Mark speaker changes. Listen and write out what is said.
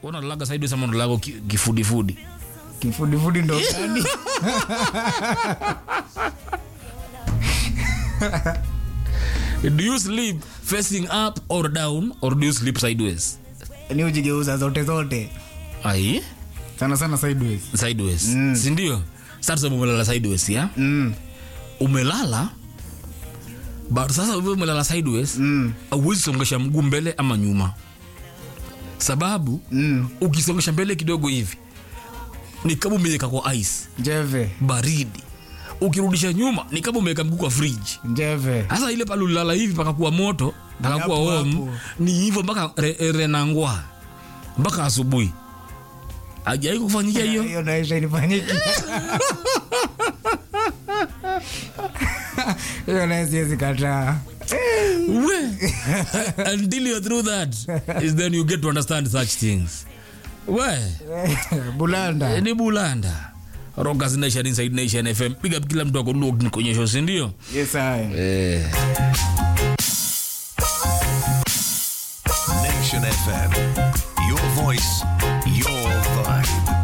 Speaker 1: Unalalaga sideways ama unalala kifudi?
Speaker 2: Kifudi ndo gani?
Speaker 1: Do you sleep facing up or down or do you sleep sideways?
Speaker 2: Ni ujigeuza zote.
Speaker 1: Ai?
Speaker 2: Sana sideways.
Speaker 1: Si ndio? Sasa umelala sideways ya? Umelala but sasa umelala sideways, huwezi songesha mguu mbele ama nyuma. Sababu ukisongesha mbele kidogo hivi ni kama umeweka kwa ice.
Speaker 2: Njeve.
Speaker 1: Baridi. Ukirudisha nyuma ni kama umeweka mguu kwa fridge.
Speaker 2: Njeve.
Speaker 1: Sasa ile pale ulala hivi paka kuwa moto, paka kuwa home, ni hivyo mpaka renangwa. Mpaka asubuhi. Hajai kufanyikia hiyo?
Speaker 2: Hiyo naisha inifanyiki. Hiyo naisha kataa.
Speaker 1: Until you're through that is then you get to understand such things.
Speaker 2: Bulanda.
Speaker 1: Ni Bulanda. Rockers Nation Inside Nation FM. Piga kila mtu ako look nikonyesho, si ndio?
Speaker 2: Yes I.
Speaker 3: Nation FM. Your voice, your vibe.